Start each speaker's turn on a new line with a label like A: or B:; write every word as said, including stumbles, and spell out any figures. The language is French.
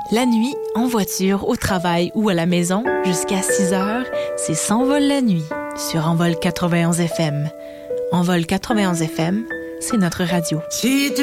A: La nuit, en voiture, au travail ou à la maison, jusqu'à six heures, c'est S'envole la nuit sur Envol quatre-vingt-onze F M. Envol quatre-vingt-onze F M, c'est notre radio. Si tu